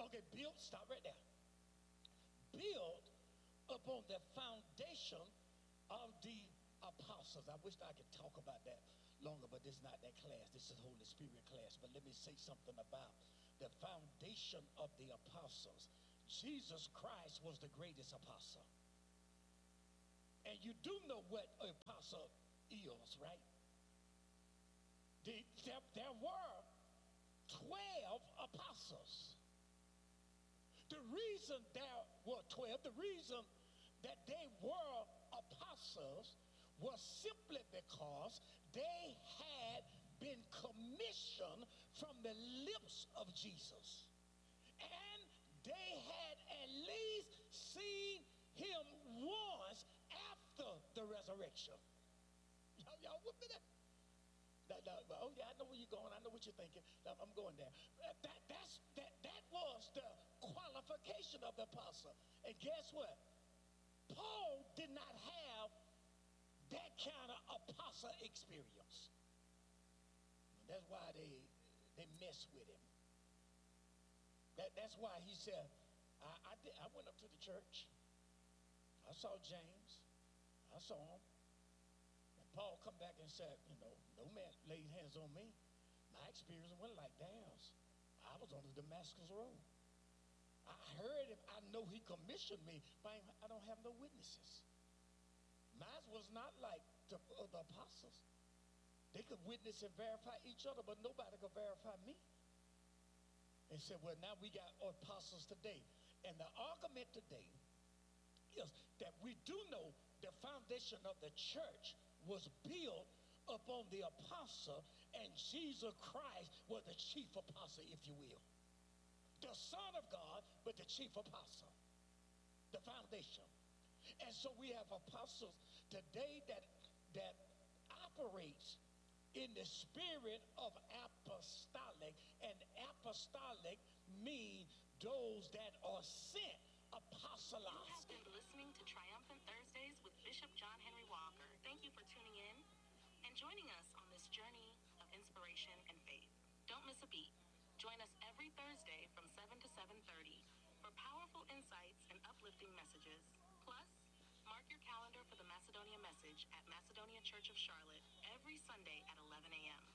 Okay, built, stop right there. Built upon the foundation of the apostles. I wish I could talk about that longer, but this is not that class. This is Holy Spirit class. But let me say something about the foundation of the apostles. Jesus Christ was the greatest apostle. And you do know what an apostle is, right? There were 12 apostles. The reason there were 12, the reason that they were apostles was simply because they had been commissioned from the lips of Jesus. And they had at least seen him once after the resurrection. Y'all with me there? Oh yeah, I know where you're going. I know what you're thinking. I'm going there. That was the qualification of the apostle. And guess what? Paul did not have that kind of apostle experience. And that's why they messed with him. That's why he said, I went up to the church. I saw James. I saw him. And Paul come back and said, no man laid hands on me. My experience went like theirs. I was on the Damascus Road. I heard him. I know he commissioned me, but I don't have no witnesses. Mine was not like the apostles. They could witness and verify each other, but nobody could verify me. And said, well, now we got apostles today. And the argument today is that we do know the foundation of the church was built upon the apostle, and Jesus Christ was the chief apostle, if you will. The Son of God, but the chief apostle. The foundation. And so we have apostles today that operates in the spirit of apostolic, and apostolic mean those that are sent, apostolized. You have been listening to Triumphant Thursdays with Bishop John Henry Walker. Thank you for tuning in and joining us on this journey of inspiration and faith. Don't miss a beat. Join us every Thursday from 7 to 7:30 for powerful insights and uplifting messages. Plus, mark your calendar for the Macedonia Message at Macedonia Church of Charlotte every Sunday at 11 a.m.